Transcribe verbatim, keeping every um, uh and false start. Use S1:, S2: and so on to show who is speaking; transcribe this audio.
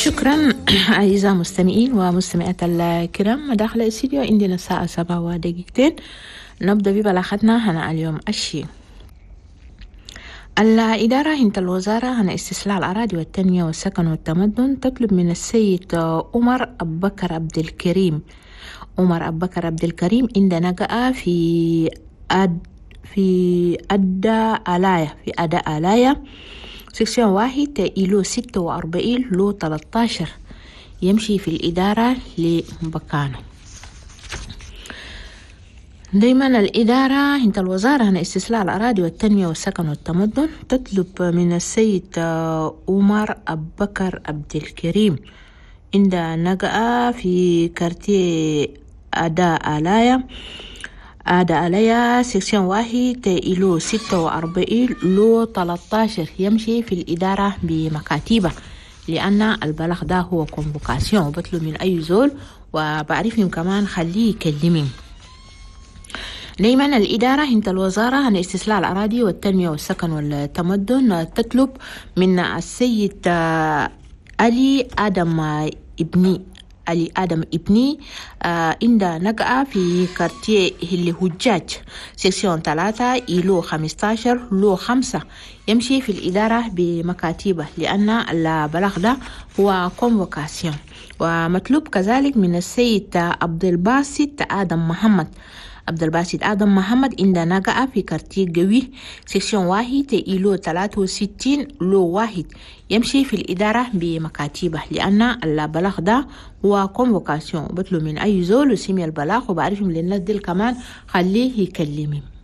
S1: شكرا أعزائي المستمعين ومستمعات الكرام. داخل الاستديو عندنا الساعة سبعة ودقيقتين. نبدأ ببلاغتنا هنا اليوم الشيء. الإدارة هند الوزارة عن استسلاء الأراضي والتنمية والسكن والتمدن تطلب من السيد عمر أبو بكر عبد الكريم عمر أبو بكر عبد الكريم عندنا نقع في أد في أدى آلايا في أدى آلايا سكسيون واحد إلو ستة وأربعين لو تلتاشر يمشي في الإدارة لمكانه. دايما الإدارة هند الوزارة عن استسلاء الأراضي والتنمية والسكن والتمدن تطلب من السيد عمر أبو بكر عبد الكريم عند نقع في كارتيه أدى آلايا أدى آلايا سكسيون واحد إلو ستة وأربعين لو تلتاشر يمشي في الإدارة بمكاتبه، لأن البلاغ ده هو كونفوكاسيون وبطلب من أي زول وبعرفهم كمان خليه يكلمين. دايما الإدارة هند الوزارة عن استسلاء الأراضي والتنمية والسكن والتمدن تطلب من السيد علي آدم ابني علي آدم ابني عند آه نقع في كارتيه اللي هجاج سيكسيون ثلاثة إلو خمستاشر لو خمسة يمشي في الإدارة بمكاتبه، لأن البلاغ ده هو كونفوكاسيون. ومطلوب كذلك من السيد عبد الباسط آدم محمد عبد الباسط آدم محمد عندنا نقع في كارتيه قوي سيكسيون واحد إلو ثلاثة وستين لو واحد يمشي في الإدارة بمكاتبه، لأن البلاغ ده هو كونفوكاسيون. بطلب من أي زول وسمي البلاغ وبعرفهم للناس دي كمان خليه يكلمهم.